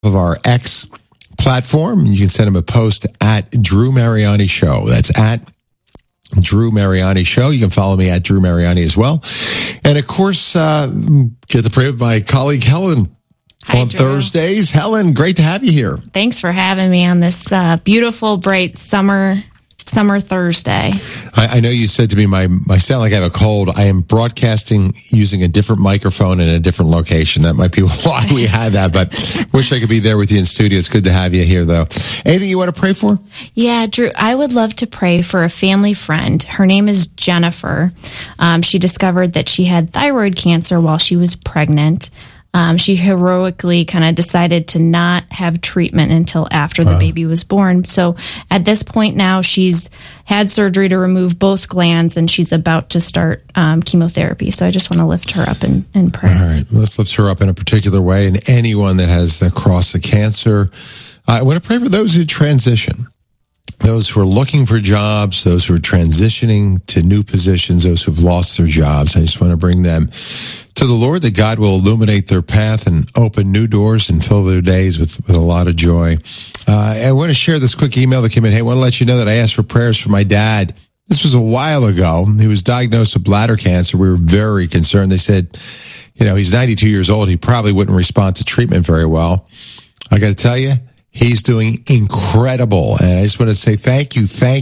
of our X platform. You can send him a post at Drew Mariani Show. That's at Drew Mariani Show. You can follow me at Drew Mariani as well. And of course, get to pray with my colleague Helen on Thursdays. Helen, great to have you here. Thanks for having me on this beautiful, bright summer Thursday. I know you said to me, I sound like I have a cold. I am broadcasting using a different microphone in a different location. That might be why we had that, but wish I could be there with you in studio. It's good to have you here, though. Anything you want to pray for? Yeah, Drew, I would love to pray for a family friend. Her name is Jennifer. She discovered that she had thyroid cancer while she was pregnant. She heroically kind of decided to not have treatment until after the baby was born. So at this point now, she's had surgery to remove both glands, and she's about to start chemotherapy. So I just want to lift her up and pray. All right, let's lift her up in a particular way. And anyone that has the cross of cancer, I want to pray for those who transition. Those who are looking for jobs, those who are transitioning to new positions, those who have lost their jobs. I just want to bring them to the Lord, that God will illuminate their path and open new doors and fill their days with a lot of joy. I want to share this quick email that came in. Hey, I want to let you know that I asked for prayers for my dad. This was a while ago. He was diagnosed with bladder cancer. We were very concerned. They said, he's 92 years old. He probably wouldn't respond to treatment very well. I got to tell you, he's doing incredible. And I just want to say thank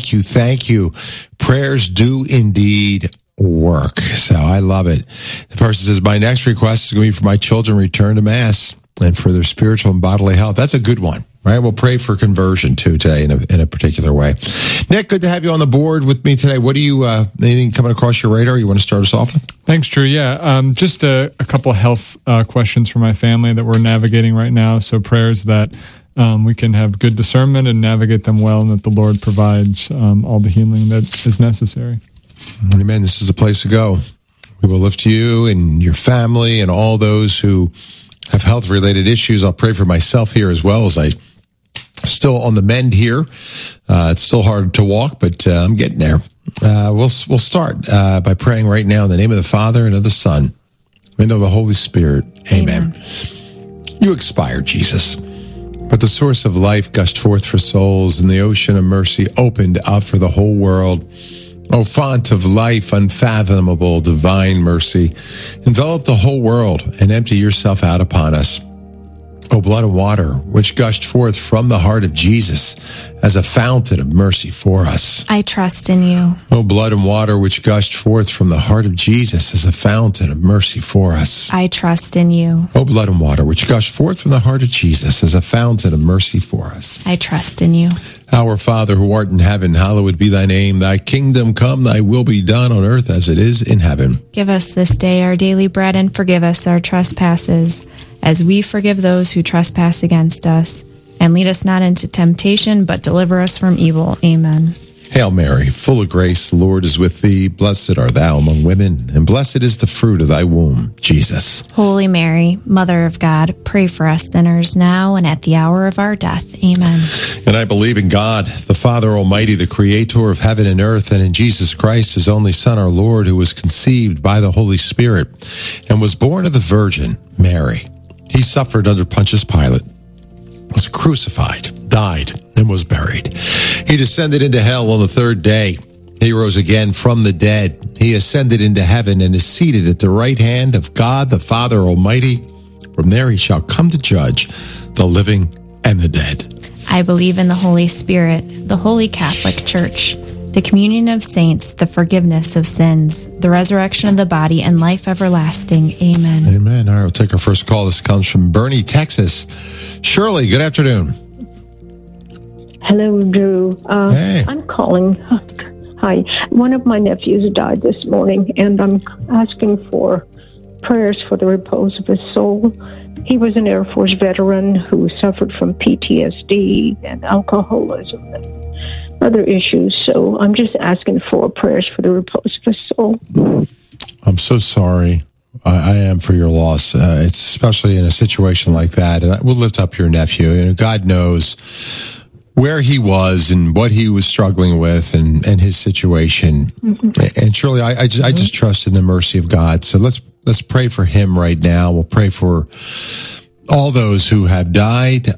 you. Prayers do indeed work. So I love it. The person says, my next request is going to be for my children return to Mass and for their spiritual and bodily health. That's a good one, right? We'll pray for conversion too today in a particular way. Nick, good to have you on the board with me today. What do you, anything coming across your radar you want to start us off with? Thanks, Drew. Yeah, just a couple of health questions for my family that we're navigating right now. So prayers that we can have good discernment and navigate them well, and that the Lord provides all the healing that is necessary. Amen. This is the place to go. We will lift you and your family and all those who have health-related issues. I'll pray for myself here as well, as I still on the mend here. It's still hard to walk, but I'm getting there. We'll start by praying right now in the name of the Father and of the Son and of the Holy Spirit. Amen. You expired, Jesus, but the source of life gushed forth for souls, and the ocean of mercy opened up for the whole world. O font of life, unfathomable, divine mercy, envelop the whole world and empty yourself out upon us. O blood and water, which gushed forth from the heart of Jesus as a fountain of mercy for us. I trust in you. O blood and water, which gushed forth from the heart of Jesus as a fountain of mercy for us. I trust in you. O blood and water, which gushed forth from the heart of Jesus as a fountain of mercy for us. I trust in you. Our Father, who art in heaven, hallowed be thy name. Thy kingdom come, thy will be done on earth as it is in heaven. Give us this day our daily bread, and forgive us our trespasses, as we forgive those who trespass against us. And lead us not into temptation, but deliver us from evil. Amen. Hail Mary, full of grace, the Lord is with thee. Blessed art thou among women, and blessed is the fruit of thy womb, Jesus. Holy Mary, Mother of God, pray for us sinners now and at the hour of our death. Amen. And I believe in God, the Father Almighty, the creator of heaven and earth, and in Jesus Christ, his only Son, our Lord, who was conceived by the Holy Spirit and was born of the Virgin Mary. He suffered under Pontius Pilate, was crucified, died, and was buried. He descended into hell on the third day. He rose again from the dead. He ascended into heaven and is seated at the right hand of God, the Father Almighty. From there he shall come to judge the living and the dead. I believe in the Holy Spirit, the Holy Catholic Church, the communion of saints, the forgiveness of sins, the resurrection of the body, and life everlasting. Amen. Amen. All right, we'll take our first call. This comes from Bernie, Texas. Shirley, good afternoon. Hello, Drew. Hey. I'm calling. Hi. One of my nephews died this morning, and I'm asking for prayers for the repose of his soul. He was an Air Force veteran who suffered from PTSD and alcoholism and other issues. So I'm just asking for prayers for the repose of his soul. I'm so sorry. I am for your loss. It's especially in a situation like that. And we'll lift up your nephew. God knows where he was and what he was struggling with and his situation. Mm-hmm. And Shirley, I just trust in the mercy of God. So let's pray for him right now. We'll pray for all those who have died